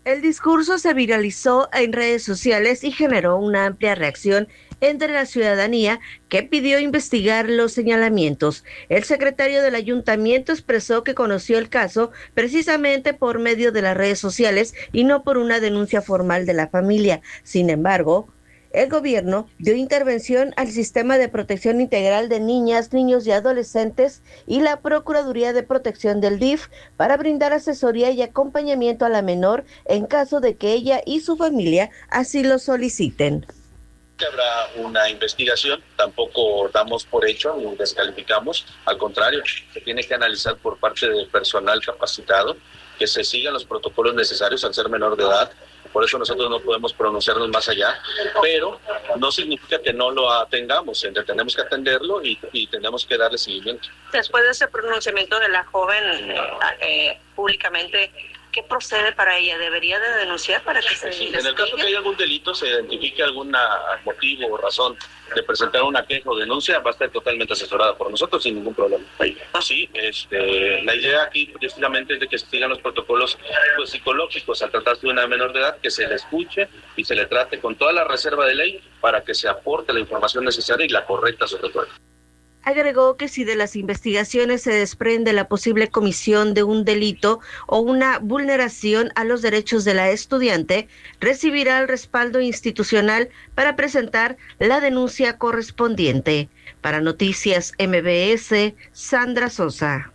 El discurso se viralizó en redes sociales y generó una amplia reacción entre la ciudadanía que pidió investigar los señalamientos. El secretario del ayuntamiento expresó que conoció el caso precisamente por medio de las redes sociales y no por una denuncia formal de la familia. Sin embargo, el gobierno dio intervención al Sistema de Protección Integral de Niñas, Niños y Adolescentes y la Procuraduría de Protección del DIF para brindar asesoría y acompañamiento a la menor en caso de que ella y su familia así lo soliciten. Habrá una investigación, tampoco damos por hecho ni descalificamos, al contrario, se tiene que analizar por parte del personal capacitado, que se sigan los protocolos necesarios al ser menor de edad. Por eso nosotros no podemos pronunciarnos más allá, pero no significa que no lo tengamos, tenemos que atenderlo y tenemos que darle seguimiento. Después de ese pronunciamiento de la joven públicamente, ¿qué procede para ella? ¿Debería de denunciar para que se investigue? En el caso que haya algún delito, se identifique algún motivo o razón de presentar una queja o denuncia, va a estar totalmente asesorada por nosotros sin ningún problema. Sí, la idea aquí precisamente es de que se sigan los protocolos psicológicos al tratarse de una menor de edad, que se le escuche y se le trate con toda la reserva de ley para que se aporte la información necesaria y la correcta sobre todo. Agregó que si de las investigaciones se desprende la posible comisión de un delito o una vulneración a los derechos de la estudiante, recibirá el respaldo institucional para presentar la denuncia correspondiente. Para Noticias MBS, Sandra Sosa.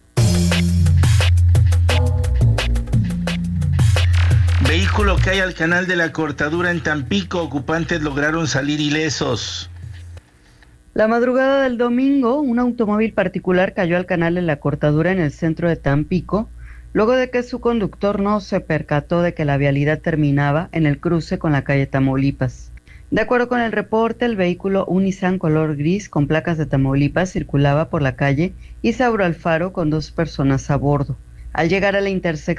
Vehículo cae al canal de la Cortadura en Tampico. Ocupantes lograron salir ilesos. La madrugada del domingo, un automóvil particular cayó al canal de la Cortadura en el centro de Tampico, luego de que su conductor no se percató de que la vialidad terminaba en el cruce con la calle Tamaulipas. De acuerdo con el reporte, el vehículo, un Nissan color gris con placas de Tamaulipas, circulaba por la calle Isauro Alfaro con 2 personas a bordo. Al llegar a la intersección